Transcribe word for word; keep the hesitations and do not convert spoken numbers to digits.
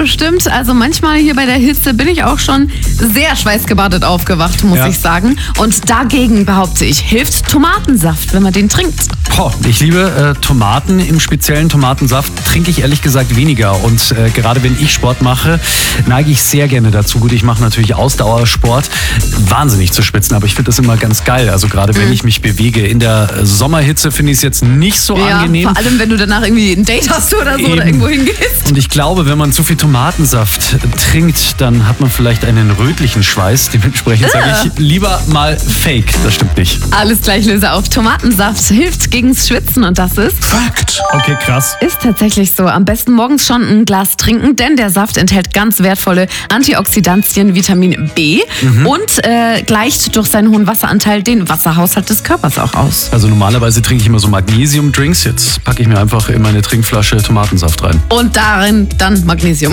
bestimmt. Also manchmal hier bei der Hitze bin ich auch schon sehr schweißgebadet aufgewacht, muss Ja. ich sagen. Und dagegen, behaupte ich, hilft Tomatensaft, wenn man den trinkt. Boah, ich liebe äh, Tomaten, im speziellen Tomatensaft trinke ich ehrlich gesagt weniger. Und äh, gerade wenn ich Sport mache, neige ich sehr gerne dazu. Gut, ich mache natürlich Ausdauersport, wahnsinnig zu schwitzen, aber ich finde das immer ganz geil. Also gerade wenn Mhm. ich mich bewege. In der Sommerhitze finde ich es jetzt nicht so Ja, angenehm. vor allem, wenn du danach irgendwie ein Date hast oder so oder Eben. irgendwo hingehst. Und ich glaube, wenn man zu viel Tomatensaft trinkt, dann hat man vielleicht einen rötlichen Schweiß. Dementsprechend sage ich lieber mal Fake. Das stimmt nicht. Alles gleich löse auf. Tomatensaft hilft gegens Schwitzen und das ist... Fakt. Okay, krass. Ist tatsächlich so. Am besten morgens schon ein Glas trinken, denn der Saft enthält ganz wertvolle Antioxidantien, Vitamin B und äh, gleicht durch seinen hohen Wasseranteil den Wasserhaushalt des Körpers auch aus. Also normalerweise trinke ich immer so Magnesium-Drinks. Jetzt packe ich mir einfach in meine Trinkflasche Tomatensaft rein. Und darin dann Magnesium.